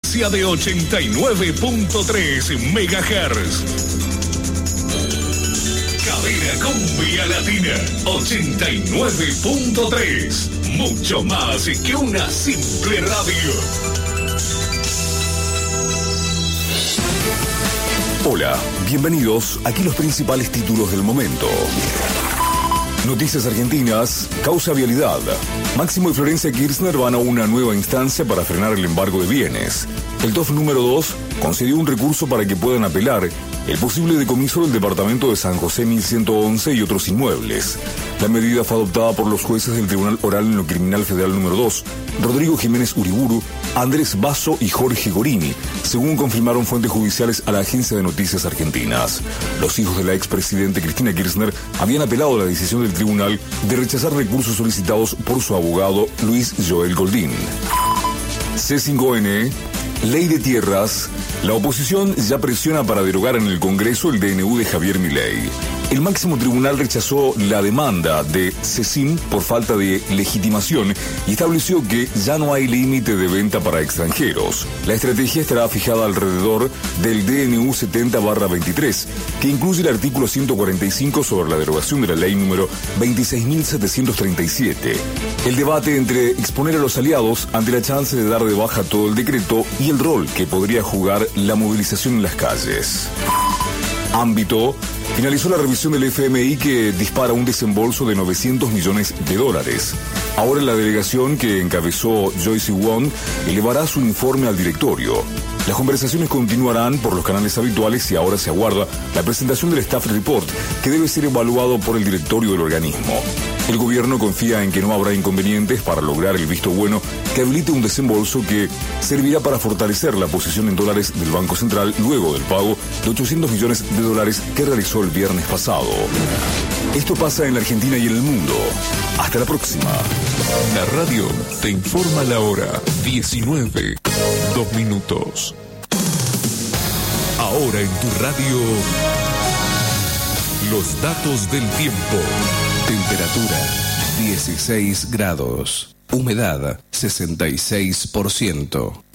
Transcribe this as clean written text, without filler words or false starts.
frecuencia de 89.3 MHz. Cadena Cumbia Latina 89.3. Mucho más que una simple radio. Hola, bienvenidos. Aquí los principales títulos del momento. Noticias argentinas, causa vialidad. Máximo y Florencia Kirchner van a una nueva instancia para frenar el embargo de bienes. El TOF número 2 concedió un recurso para que puedan apelar el posible decomiso del departamento de San José 1111 y otros inmuebles. La medida fue adoptada por los jueces del Tribunal Oral en lo Criminal Federal número 2, Rodrigo Jiménez Uriburu, Andrés Basso y Jorge Gorini, según confirmaron fuentes judiciales a la agencia de noticias argentinas. Los hijos de la expresidente Cristina Kirchner habían apelado a la decisión del tribunal de rechazar recursos solicitados por su abogado Luis Joel Goldín. C5N, Ley de Tierras. La oposición ya presiona para derogar en el Congreso el DNU de Javier Milei. El máximo tribunal rechazó la demanda de CECIN por falta de legitimación y estableció que ya no hay límite de venta para extranjeros. La estrategia estará fijada alrededor del DNU 70/23, que incluye el artículo 145 sobre la derogación de la ley número 26.737. El debate entre exponer a los aliados ante la chance de dar de baja todo el decreto y el rol que podría jugar la movilización en las calles. Ámbito. Finalizó la revisión del FMI que dispara un desembolso de $900 millones. Ahora la delegación que encabezó Joyce Wong elevará su informe al directorio. Las conversaciones continuarán por los canales habituales y ahora se aguarda la presentación del Staff Report, que debe ser evaluado por el directorio del organismo. El gobierno confía en que no habrá inconvenientes para lograr el visto bueno que habilite un desembolso que servirá para fortalecer la posición en dólares del Banco Central luego del pago de $800 millones que realizó el viernes pasado. Esto pasa en la Argentina y en el mundo. Hasta la próxima. La radio te informa la hora 19:02. Ahora en tu radio, los datos del tiempo. Temperatura 16 grados. Humedad 66%.